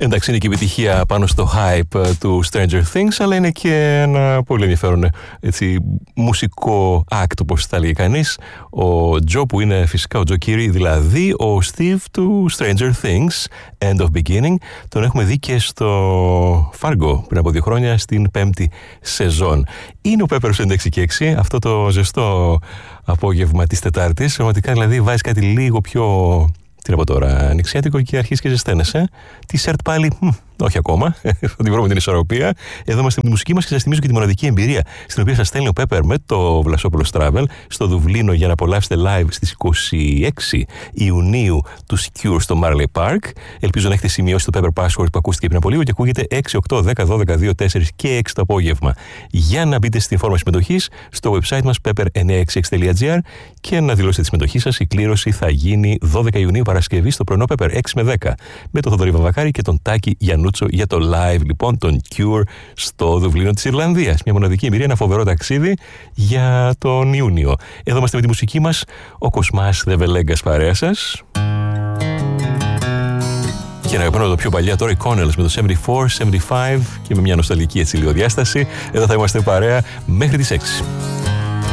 Εντάξει, είναι και η επιτυχία πάνω στο hype του Stranger Things, αλλά είναι και ένα πολύ ενδιαφέρον έτσι, μουσικό act, όπως θα λέει κανείς. Ο Τζο, που είναι φυσικά ο Τζο Κίρι, δηλαδή ο Steve του Stranger Things, End of Beginning. Τον έχουμε δει και στο Fargo πριν από 2 χρόνια, στην 5η σεζόν. Είναι ο Pepper 96 αυτό το ζεστό απόγευμα της Τετάρτης. Πραγματικά δηλαδή βάζει κάτι λίγο πιο... Τι να πω τώρα, ανοιξιάτικο και αρχίζει και ζεσταίνεσαι. Τη σερτ πάλι, όχι ακόμα. Θα την βρούμε την ισορροπία. Εδώ είμαστε με τη μουσική μας και σας θυμίζω και τη μοναδική εμπειρία στην οποία σας στέλνει ο Πέπερ με το Βλασόπουλος Travel στο Δουβλίνο για να απολαύσετε live στις 26 Ιουνίου του Cure στο Marley Park. Ελπίζω να έχετε σημειώσει το Pepper Password που ακούστηκε πριν από λίγο και ακούγεται 6, 8, 10, 12, 2, 4 και 6 το απόγευμα. Για να μπείτε στην φόρμα συμμετοχής στο website μας pepper966.gr και να δηλώσετε τη συμμετοχή σας. Η κλήρωση θα γίνει 12 Ιουνίου Παρασκευή στο πρωινό Pepper 6 με 10 με τον Θοδωρή Βαμβακάρη και τον Τάκη Γιαννούτσο για το live λοιπόν τον Cure στο Δουβλίνο της Ιρλανδίας. Μια μοναδική εμπειρία, ένα φοβερό ταξίδι για τον Ιούνιο. Εδώ είμαστε με τη μουσική μας, ο Κοσμάς Δεβελέγκας παρέα σας. Και να επάνω το πιο παλιά τώρα, οι Connells με το 74, 75 και με μια νοσταλγική έτσι λίγο διάσταση. Εδώ θα είμαστε παρέα μέχρι τις 6.